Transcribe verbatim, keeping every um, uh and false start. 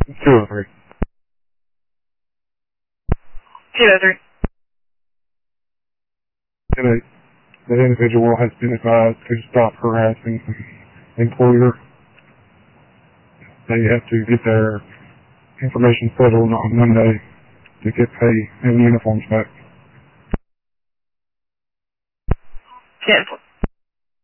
Two oh three. two oh three. And a, that individual has been advised to stop harassing the employer. They have to get their information settled on Monday to get pay and uniforms back. ten